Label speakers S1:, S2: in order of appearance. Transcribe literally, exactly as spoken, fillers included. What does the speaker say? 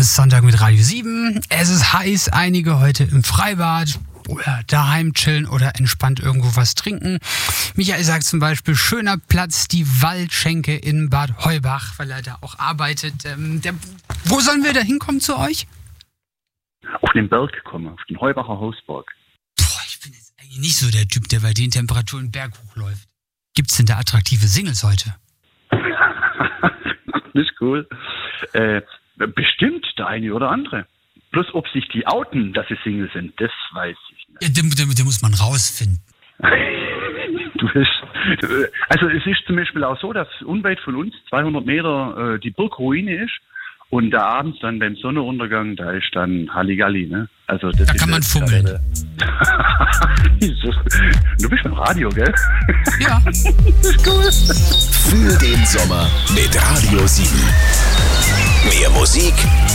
S1: ist Sonntag mit Radio sieben. Es ist heiß, einige heute im Freibad oder daheim chillen oder entspannt irgendwo was trinken. Michael sagt zum Beispiel, schöner Platz, die Waldschenke in Bad Heubach, weil er da auch arbeitet. Ähm, der, wo sollen wir da hinkommen zu euch?
S2: Auf den Berg kommen, auf den Heubacher Hausberg.
S1: Boah, ich bin jetzt eigentlich nicht so der Typ, der bei den Temperaturen den Berg hochläuft. Gibt's denn da attraktive Singles heute?
S2: Das ist cool. Äh, bestimmt der eine oder andere. Bloß ob sich die outen, dass sie Single sind, das weiß ich nicht.
S1: Ja, den, den, den muss man rausfinden.
S2: Du bist, also es ist zum Beispiel auch so, dass unweit von uns, zweihundert Meter, äh, die Burgruine ist. Und da abends dann beim Sonnenuntergang, da ist dann Halligalli, ne? Also das
S1: da
S2: ist
S1: kann man fummeln.
S2: Du bist beim Radio, gell?
S1: Ja.
S2: Das ist cool.
S3: Für den Sommer mit Radio sieben. Mehr Musik,